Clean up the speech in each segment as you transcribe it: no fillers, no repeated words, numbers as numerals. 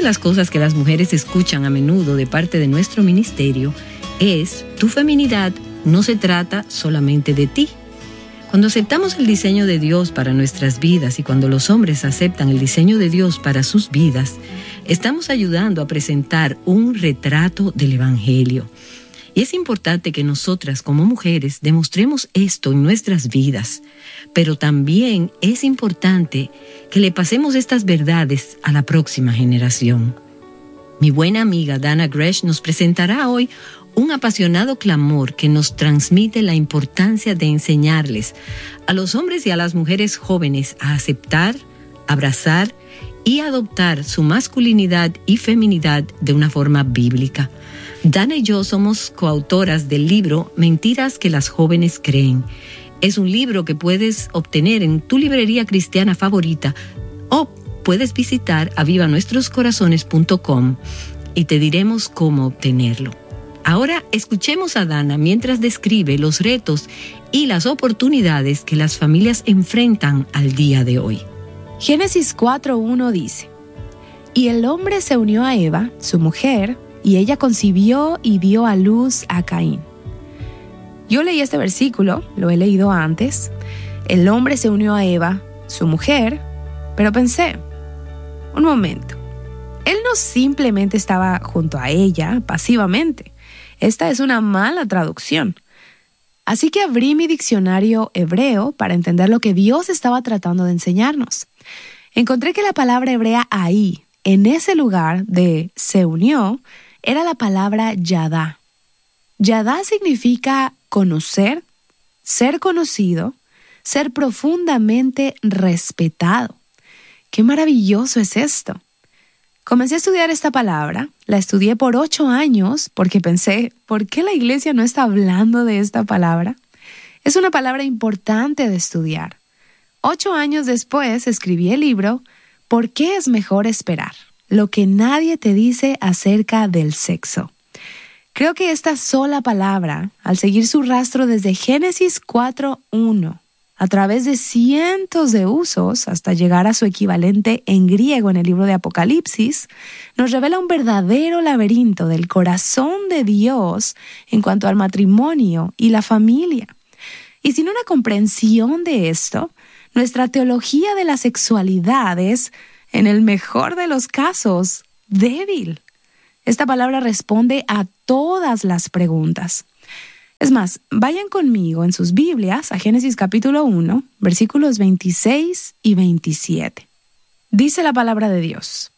las cosas que las mujeres escuchan a menudo de parte de nuestro ministerio es: tu feminidad no se trata solamente de ti. Cuando aceptamos el diseño de Dios para nuestras vidas y cuando los hombres aceptan el diseño de Dios para sus vidas, estamos ayudando a presentar un retrato del Evangelio. Y es importante que nosotras como mujeres demostremos esto en nuestras vidas, pero también es importante que le pasemos estas verdades a la próxima generación. Mi buena amiga Dana Gresh nos presentará hoy un apasionado clamor que nos transmite la importancia de enseñarles a los hombres y a las mujeres jóvenes a aceptar, abrazar y adoptar su masculinidad y feminidad de una forma bíblica. Dana y yo somos coautoras del libro Mentiras que las jóvenes creen. Es un libro que puedes obtener en tu librería cristiana favorita o puedes visitar avivanuestroscorazones.com y te diremos cómo obtenerlo. Ahora escuchemos a Dana mientras describe los retos y las oportunidades que las familias enfrentan al día de hoy. Génesis 4:1 dice: Y el hombre se unió a Eva, su mujer, y ella concibió y dio a luz a Caín. Yo leí este versículo, lo he leído antes. El hombre se unió a Eva, su mujer, pero pensé, un momento, él no simplemente estaba junto a ella pasivamente. Esta es una mala traducción. Así que abrí mi diccionario hebreo para entender lo que Dios estaba tratando de enseñarnos. Encontré que la palabra hebrea ahí, en ese lugar de se unió, era la palabra yadá. Yadá significa conocer, ser conocido, ser profundamente respetado. ¡Qué maravilloso es esto! Comencé a estudiar esta palabra, la estudié por 8 años porque pensé, ¿por qué la iglesia no está hablando de esta palabra? Es una palabra importante de estudiar. 8 años después escribí el libro ¿Por qué es mejor esperar? Lo que nadie te dice acerca del sexo. Creo que esta sola palabra, al seguir su rastro desde Génesis 4:1, a través de cientos de usos hasta llegar a su equivalente en griego en el libro de Apocalipsis, nos revela un verdadero laberinto del corazón de Dios en cuanto al matrimonio y la familia. Y sin una comprensión de esto, nuestra teología de la sexualidad es, en el mejor de los casos, débil. Esta palabra responde a todas las preguntas. Es más, vayan conmigo en sus Biblias a Génesis capítulo 1, versículos 26 y 27. Dice la palabra de Dios: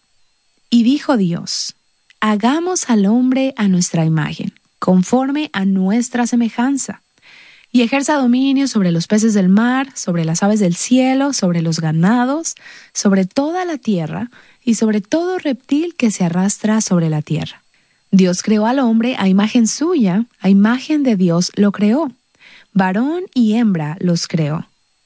Y dijo Dios, hagamos al hombre a nuestra imagen, conforme a nuestra semejanza, y ejerza dominio sobre los peces del mar, sobre las aves del cielo, sobre los ganados, sobre toda la tierra, y sobre todo reptil que se arrastra sobre la tierra. Dios creó al hombre a imagen suya, a imagen de Dios lo creó. Varón y hembra los creó.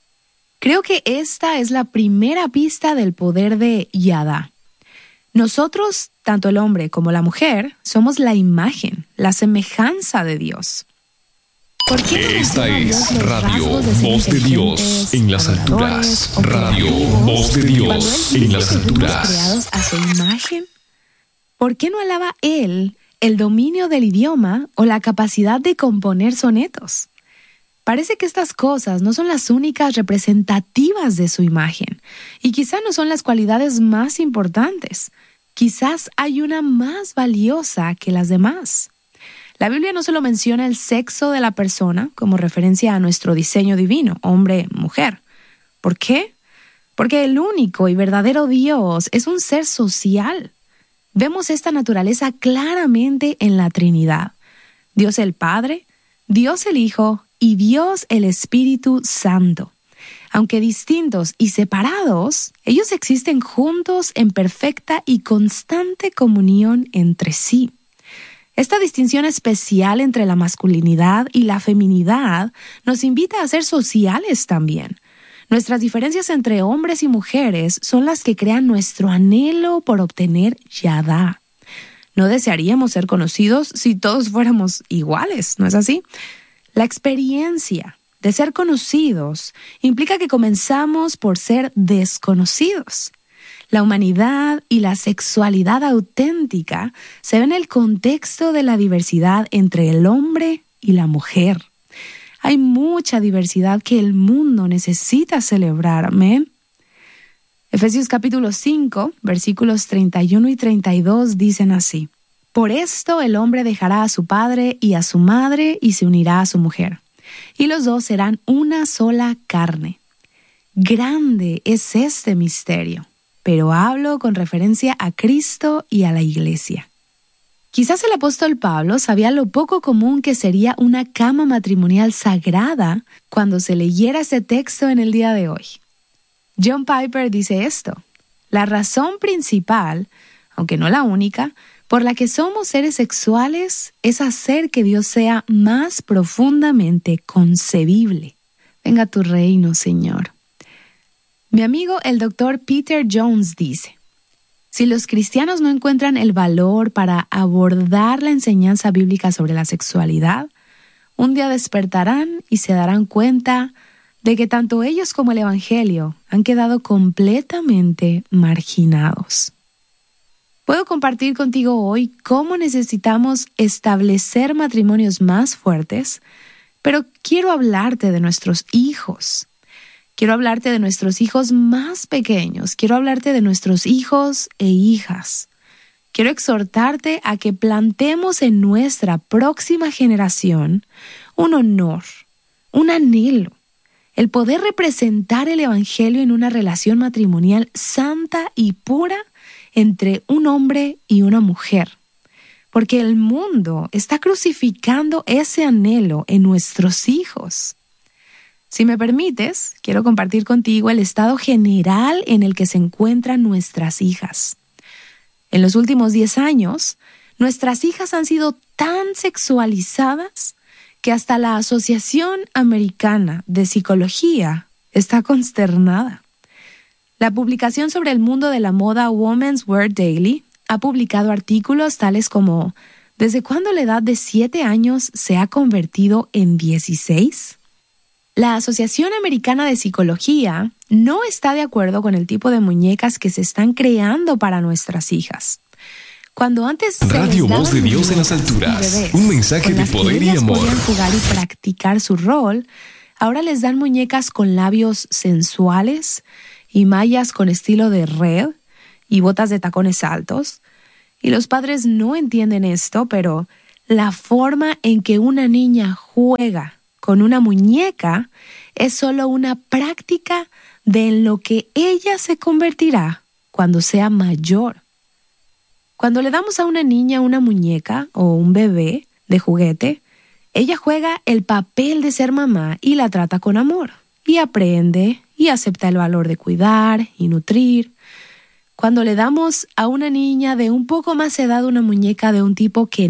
Creo que esta es la primera pista del poder de Yadá. Nosotros, tanto el hombre como la mujer, somos la imagen, la semejanza deOs. Esta es Radio Voz de Dios en las alturas. Radio Voz de Dios en las alturas. Creados a su imagen. ¿Por qué no alaba él el dominio del idioma o la capacidad de componer sonetos? Parece que estas cosas no son las únicas representativas de su imagen y quizá no son las cualidades más importantes. Quizás hay una más valiosa que las demás. La Biblia no solo menciona el sexo de la persona como referencia a nuestro diseño divino, hombre-mujer. ¿Por qué? Porque el único y verdadero Dios es un ser social. Vemos esta naturaleza claramente en la Trinidad. Dios el Padre, Dios el Hijo y Dios el Espíritu Santo. Aunque distintos y separados, ellos existen juntos en perfecta y constante comunión entre sí. Esta distinción especial entre la masculinidad y la feminidad nos invita a ser sociales también. Nuestras diferencias entre hombres y mujeres son las que crean nuestro anhelo por obtener Yadá. No desearíamos ser conocidos si todos fuéramos iguales, ¿no es así? La experiencia de ser conocidos implica que comenzamos por ser desconocidos. La humanidad y la sexualidad auténtica se ven en el contexto de la diversidad entre el hombre y la mujer. Hay mucha diversidad que el mundo necesita celebrar, amén. Efesios capítulo 5, versículos 31 y 32 dicen así: Por esto el hombre dejará a su padre y a su madre y se unirá a su mujer, y los dos serán una sola carne. Grande es este misterio, pero hablo con referencia a Cristo y a la Iglesia. Quizás el apóstol Pablo sabía lo poco común que sería una cama matrimonial sagrada cuando se leyera ese texto en el día de hoy. John Piper dice esto: la razón principal, aunque no la única, por la que somos seres sexuales es hacer que Dios sea más profundamente concebible. Venga tu reino, Señor. Mi amigo el Dr. Peter Jones dice: si los cristianos no encuentran el valor para abordar la enseñanza bíblica sobre la sexualidad, un día despertarán y se darán cuenta de que tanto ellos como el Evangelio han quedado completamente marginados. Puedo compartir contigo hoy cómo necesitamos establecer matrimonios más fuertes, pero quiero hablarte de nuestros hijos. Quiero hablarte de nuestros hijos más pequeños. Quiero hablarte de nuestros hijos e hijas. Quiero exhortarte a que plantemos en nuestra próxima generación un honor, un anhelo, el poder representar el Evangelio en una relación matrimonial santa y pura entre un hombre y una mujer. Porque el mundo está crucificando ese anhelo en nuestros hijos. Si me permites, quiero compartir contigo el estado general en el que se encuentran nuestras hijas. En los últimos 10 años, nuestras hijas han sido tan sexualizadas que hasta la Asociación Americana de Psicología está consternada. La publicación sobre el mundo de la moda Women's Wear Daily ha publicado artículos tales como ¿desde cuándo la edad de 7 años se ha convertido en 16? La Asociación Americana de Psicología no está de acuerdo con el tipo de muñecas que se están creando para nuestras hijas. Cuando antes Radio Voz de Dios en las alturas, un mensaje de poder y amor. Podían jugar y practicar su rol, ahora les dan muñecas con labios sensuales y mallas con estilo de red y botas de tacones altos. Y los padres no entienden esto, pero la forma en que una niña juega con una muñeca es solo una práctica de en lo que ella se convertirá cuando sea mayor. Cuando le damos a una niña una muñeca o un bebé de juguete, ella juega el papel de ser mamá y la trata con amor, y aprende y acepta el valor de cuidar y nutrir. Cuando le damos a una niña de un poco más edad una muñeca de un tipo que